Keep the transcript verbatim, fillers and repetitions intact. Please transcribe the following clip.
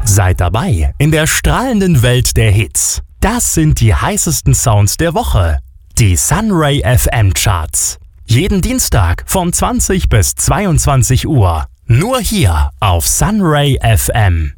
Seid dabei in der strahlenden Welt der Hits. Das sind die heißesten Sounds der Woche. Die Sunray F M Charts. Jeden Dienstag von zwanzig bis zweiundzwanzig Uhr. Nur hier auf Sunray F M.